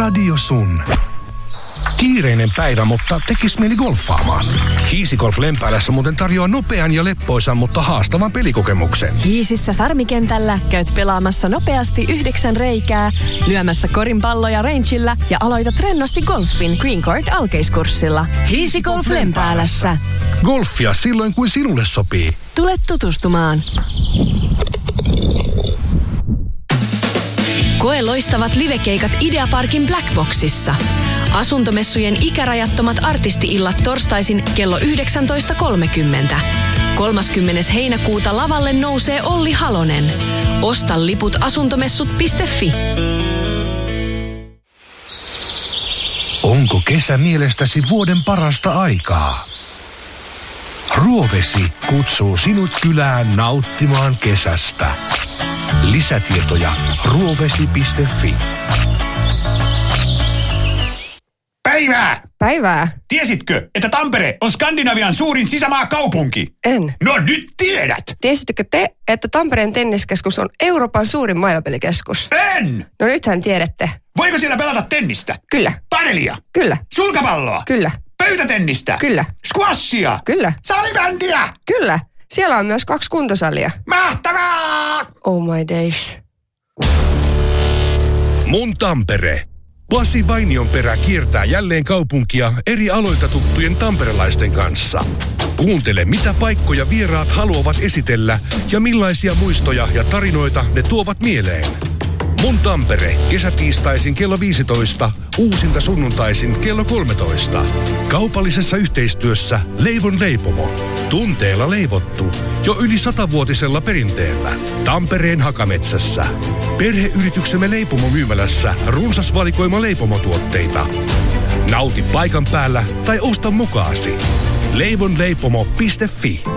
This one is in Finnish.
Radio Sun. Kiireinen päivä, mutta tekis mieli golfaamaan. Hiisigolf Lempäälässä muuten tarjoaa nopean ja leppoisan, mutta haastavan pelikokemuksen. Hiisissä Farmikentällä käyt pelaamassa nopeasti 9 reikää, lyömässä korinpalloja rangeillä ja aloitat rennosti golfin Green Court alkeiskurssilla. Hiisigolf Lempäälässä. Golfia silloin, kuin sinulle sopii. Tule tutustumaan. Koe loistavat livekeikat Ideaparkin Blackboxissa. Asuntomessujen ikärajattomat artisti-illat torstaisin kello 19.30. 30. heinäkuuta lavalle nousee Olli Halonen. Osta liput asuntomessut.fi. Onko kesä mielestäsi vuoden parasta aikaa? Ruovesi kutsuu sinut kylään nauttimaan kesästä. Lisätietoja ruovesi.fi. Päivää! Tiesitkö, että Tampere on Skandinavian suurin sisämaakaupunki? En. No nyt tiedät! Tiesittekö te, että Tampereen tenniskeskus on Euroopan suurin maailmanpelikeskus? En! No nythän tiedätte. Voiko siellä pelata tennistä? Kyllä. Padelia? Kyllä. Sulkapalloa? Kyllä. Pöytätennistä? Kyllä. Squashia? Kyllä. Salibändiä? Kyllä. Siellä on myös 2 kuntosalia. Mahtavaa! Oh my days. Mun Tampere. Pasi Vainionperä kiertää jälleen kaupunkia eri aloilta tuttujen tamperelaisten kanssa. Kuuntele, mitä paikkoja vieraat haluavat esitellä ja millaisia muistoja ja tarinoita ne tuovat mieleen. Mun Tampere, kesätiistaisin kello 15, uusinta sunnuntaisin kello 13. Kaupallisessa yhteistyössä Leivon leipomo. Tunteella leivottu. Jo yli 100-vuotisella perinteellä. Tampereen Hakametsässä. Perheyrityksemme leipomomyymälässä runsas valikoima leipomotuotteita. Nauti paikan päällä tai osta mukaasi. leivonleipomo.fi.